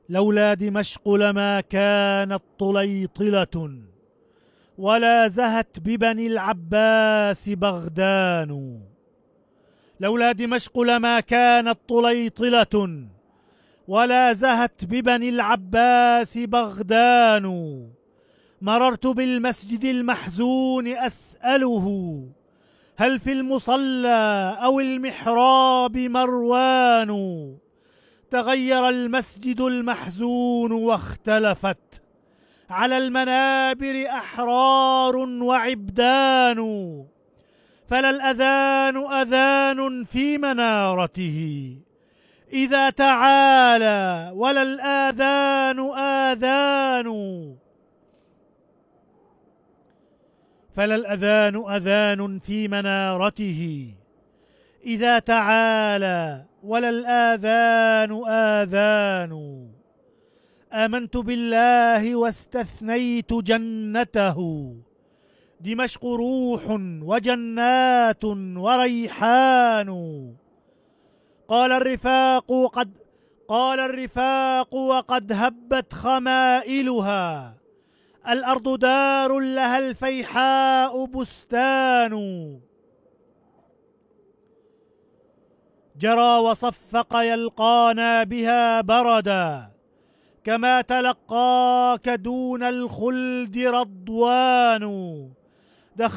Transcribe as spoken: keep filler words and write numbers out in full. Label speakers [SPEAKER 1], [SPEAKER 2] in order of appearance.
[SPEAKER 1] لولا دمشق لما كانت طليطلة، ولا زهت ببني العباس بغدان. لولا دمشق لما كانت طليطلة، ولا زهت ببني العباس بغدان. مررت بالمسجد المحزون أسأله، هل في المصلى أو المحراب مروان؟ تغير المسجد المحزون واختلفت على المنابر أحرار وعبدان. فلا الأذان أذان في منارته إذا تعالى، ولا الآذان آذان. فلا الأذان أذان في منارته إذا تعالى، ولا الآذان آذان. آمنت بالله واستثنيت جنته، دمشق روح وجنات وريحان. قال الرفاق قد قال الرفاق وقد هبت خمائلها، الأرض دار لها الفيحاء بستان. جرى وصفق يلقانا بها بردا، كما تلقاك دون الخلد رضوان.